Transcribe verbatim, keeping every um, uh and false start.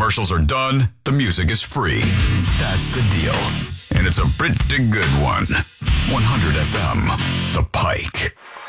commercials are done, the music is free. That's the deal. And it's a pretty good one. one hundred F M, The Pike.